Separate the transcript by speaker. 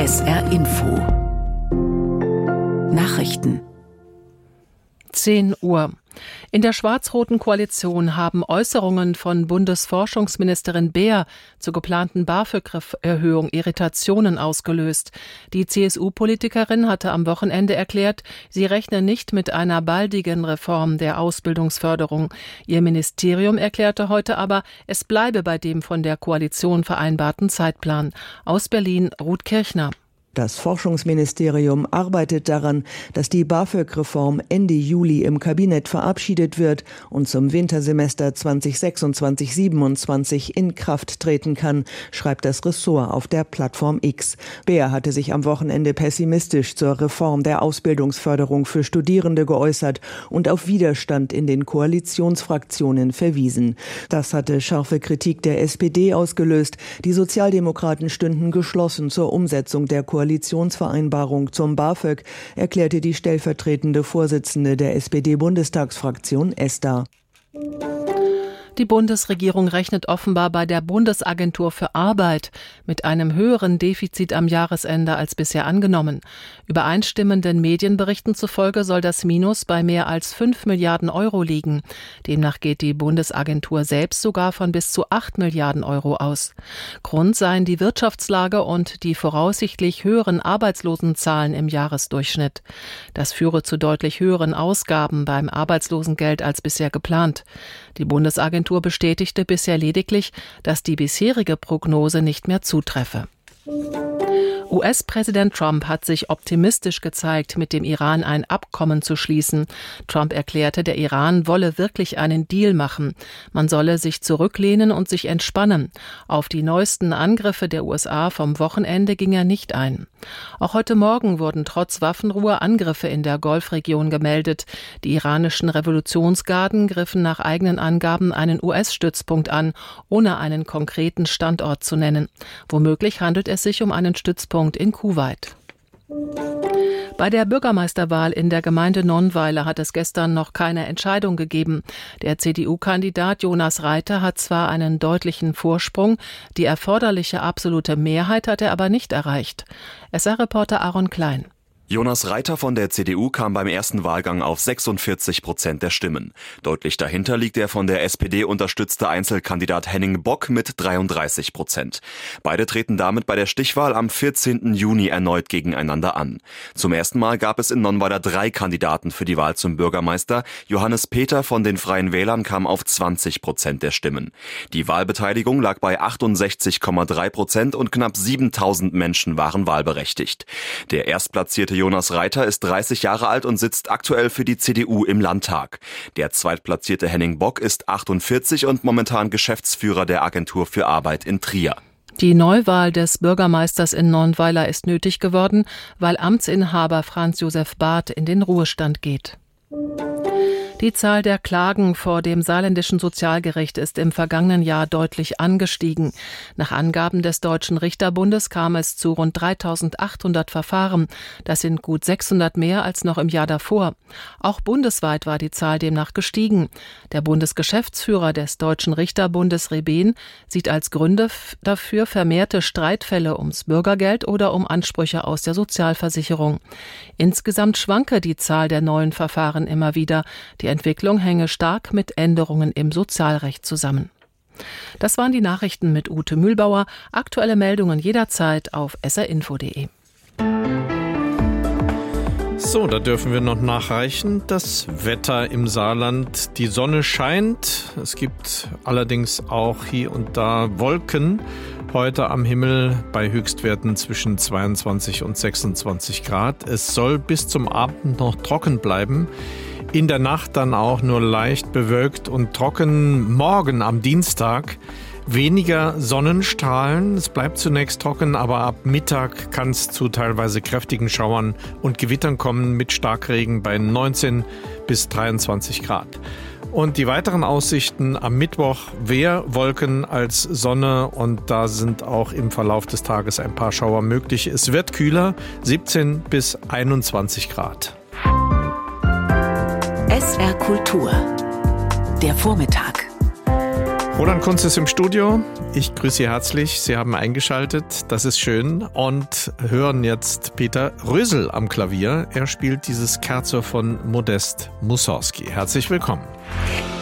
Speaker 1: SR Info Nachrichten
Speaker 2: 10 Uhr. In der schwarz-roten Koalition haben Äußerungen von Bundesforschungsministerin Beer zur geplanten BAföG-Erhöhung Irritationen ausgelöst. Die CSU-Politikerin hatte am Wochenende erklärt, sie rechne nicht mit einer baldigen Reform der Ausbildungsförderung. Ihr Ministerium erklärte heute aber, es bleibe bei dem von der Koalition vereinbarten Zeitplan. Aus Berlin, Ruth Kirchner.
Speaker 3: Das Forschungsministerium arbeitet daran, dass die BAföG-Reform Ende Juli im Kabinett verabschiedet wird und zum Wintersemester 2026/27 in Kraft treten kann, schreibt das Ressort auf der Plattform X. Beer hatte sich am Wochenende pessimistisch zur Reform der Ausbildungsförderung für Studierende geäußert und auf Widerstand in den Koalitionsfraktionen verwiesen. Das hatte scharfe Kritik der SPD ausgelöst. Die Sozialdemokraten stünden geschlossen zur Umsetzung der Koalitionsvereinbarung zum BAföG, erklärte die stellvertretende Vorsitzende der SPD-Bundestagsfraktion Esther.
Speaker 2: Die Bundesregierung rechnet offenbar bei der Bundesagentur für Arbeit mit einem höheren Defizit am Jahresende als bisher angenommen. Übereinstimmenden Medienberichten zufolge soll das Minus bei mehr als 5 Milliarden Euro liegen. Demnach geht die Bundesagentur selbst sogar von bis zu 8 Milliarden Euro aus. Grund seien die Wirtschaftslage und die voraussichtlich höheren Arbeitslosenzahlen im Jahresdurchschnitt. Das führe zu deutlich höheren Ausgaben beim Arbeitslosengeld als bisher geplant. Die Bundesagentur bestätigte bisher lediglich, dass die bisherige Prognose nicht mehr zutreffe. US-Präsident Trump hat sich optimistisch gezeigt, mit dem Iran ein Abkommen zu schließen. Trump erklärte, der Iran wolle wirklich einen Deal machen. Man solle sich zurücklehnen und sich entspannen. Auf die neuesten Angriffe der USA vom Wochenende ging er nicht ein. Auch heute Morgen wurden trotz Waffenruhe Angriffe in der Golfregion gemeldet. Die iranischen Revolutionsgarden griffen nach eigenen Angaben einen US-Stützpunkt an, ohne einen konkreten Standort zu nennen. Womöglich handelt es sich um einen Stützpunkt in Kuwait. Bei der Bürgermeisterwahl in der Gemeinde Nonnweiler hat es gestern noch keine Entscheidung gegeben. Der CDU-Kandidat Jonas Reiter hat zwar einen deutlichen Vorsprung, die erforderliche absolute Mehrheit hat er aber nicht erreicht. SR-Reporter Aaron Klein.
Speaker 4: Jonas Reiter von der CDU kam beim ersten Wahlgang auf 46% der Stimmen. Deutlich dahinter liegt der von der SPD unterstützte Einzelkandidat Henning Bock mit 33%. Beide treten damit bei der Stichwahl am 14. Juni erneut gegeneinander an. Zum ersten Mal gab es in Nonnweiler 3 Kandidaten für die Wahl zum Bürgermeister. Johannes Peter von den Freien Wählern kam auf 20% der Stimmen. Die Wahlbeteiligung lag bei 68,3% und knapp 7.000 Menschen waren wahlberechtigt. Der erstplatzierte Jonas Reiter ist 30 Jahre alt und sitzt aktuell für die CDU im Landtag. Der zweitplatzierte Henning Bock ist 48 und momentan Geschäftsführer der Agentur für Arbeit in Trier.
Speaker 2: Die Neuwahl des Bürgermeisters in Nonnweiler ist nötig geworden, weil Amtsinhaber Franz Josef Barth in den Ruhestand geht. Die Zahl der Klagen vor dem saarländischen Sozialgericht ist im vergangenen Jahr deutlich angestiegen. Nach Angaben des Deutschen Richterbundes kam es zu rund 3.800 Verfahren. Das sind gut 600 mehr als noch im Jahr davor. Auch bundesweit war die Zahl demnach gestiegen. Der Bundesgeschäftsführer des Deutschen Richterbundes Reben sieht als Gründe dafür vermehrte Streitfälle ums Bürgergeld oder um Ansprüche aus der Sozialversicherung. Insgesamt schwanke die Zahl der neuen Verfahren immer wieder. Die Entwicklung hänge stark mit Änderungen im Sozialrecht zusammen. Das waren die Nachrichten mit Ute Mühlbauer. Aktuelle Meldungen jederzeit auf srinfo.de.
Speaker 5: So, da dürfen wir noch nachreichen. Das Wetter im Saarland. Die Sonne scheint. Es gibt allerdings auch hier und da Wolken. Heute am Himmel bei Höchstwerten zwischen 22 und 26 Grad. Es soll bis zum Abend noch trocken bleiben. In der Nacht dann auch nur leicht bewölkt und trocken. Morgen am Dienstag weniger Sonnenstrahlen. Es bleibt zunächst trocken, aber ab Mittag kann es zu teilweise kräftigen Schauern und Gewittern kommen mit Starkregen bei 19 bis 23 Grad. Und die weiteren Aussichten am Mittwoch, mehr Wolken als Sonne und da sind auch im Verlauf des Tages ein paar Schauer möglich. Es wird kühler, 17 bis 21 Grad.
Speaker 1: SR Kultur. Der Vormittag.
Speaker 5: Roland Kunz ist im Studio. Ich grüße Sie herzlich. Sie haben eingeschaltet. Das ist schön. Und hören jetzt Peter Rösel am Klavier. Er spielt dieses Scherzo von Modest Mussorgsky. Herzlich willkommen.